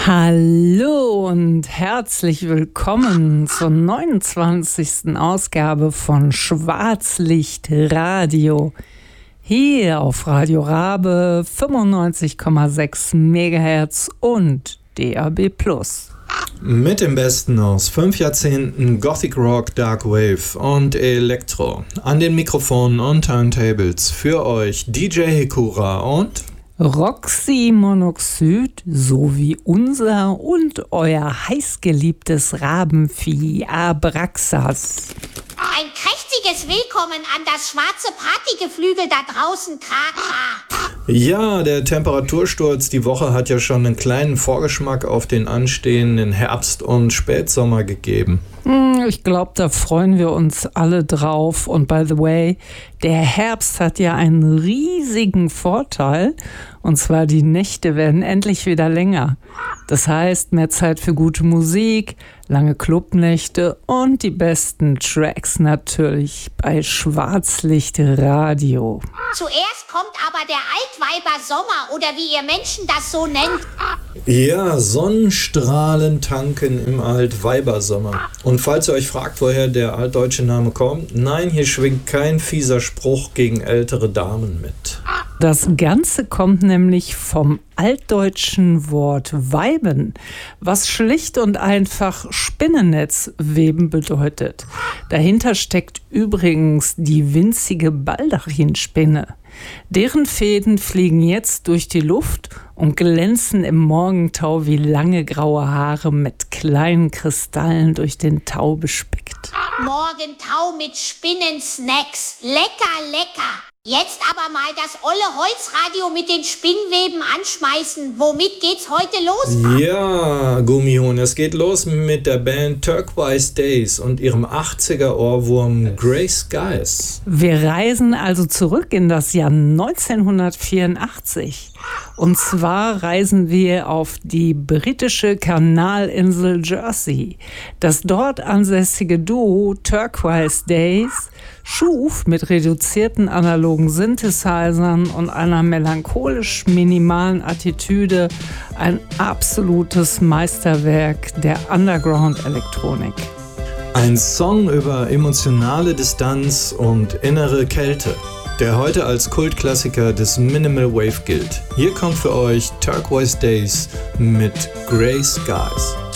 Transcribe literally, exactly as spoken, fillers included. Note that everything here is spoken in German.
Hallo und herzlich willkommen zur neunundzwanzigsten Ausgabe von Schwarzlicht Radio. Hier auf Radio Rabe fünfundneunzig Komma sechs Megahertz und D A B plus. Mit dem Besten aus fünf Jahrzehnten Gothic Rock, Dark Wave und Elektro. An den Mikrofonen und Turntables für euch D J Hikura und Roxy Monoxid sowie unser und euer heißgeliebtes Rabenvieh Abraxas. Ein kräftiges Willkommen an das schwarze Partygeflügel da draußen, Kaka. Ja, der Temperatursturz die Woche hat ja schon einen kleinen Vorgeschmack auf den anstehenden Herbst und Spätsommer gegeben. Ich glaube, da freuen wir uns alle drauf. Und by the way, der Herbst hat ja einen riesigen Vorteil. Und zwar die Nächte werden endlich wieder länger. Das heißt, mehr Zeit für gute Musik, lange Clubnächte und die besten Tracks natürlich bei Schwarzlicht Radio. Zuerst kommt aber der Altweiber Sommer oder wie ihr Menschen das so nennt. Ja, Sonnenstrahlen tanken im Altweibersommer. Und falls ihr euch fragt, woher der altdeutsche Name kommt, nein, hier schwingt kein fieser Spruch gegen ältere Damen mit. Das Ganze kommt nämlich vom altdeutschen Wort weiben, was schlicht und einfach Spinnennetz weben bedeutet. Dahinter steckt übrigens die winzige Baldachinspinne. Deren Fäden fliegen jetzt durch die Luft und glänzen im Morgentau wie lange graue Haare mit kleinen Kristallen durch den Tau bespickt. Morgentau mit Spinnensnacks. Lecker, lecker. Jetzt aber mal das olle Holzradio mit den Spinnweben anschmeißen. Womit geht's heute los? Ja, Gummihuhn, es geht los mit der Band Turquoise Days und ihrem achtziger-Ohrwurm Grey Skies. Wir reisen also zurück in das Jahr neunzehnhundertvierundachtzig. Und zwar reisen wir auf die britische Kanalinsel Jersey. Das dort ansässige Duo Turquoise Days schuf mit reduzierten analogen Synthesizern und einer melancholisch minimalen Attitüde ein absolutes Meisterwerk der Underground-Elektronik. Ein Song über emotionale Distanz und innere Kälte, der heute als Kultklassiker des Minimal Wave gilt. Hier kommt für euch Turquoise Days mit Grey Skies.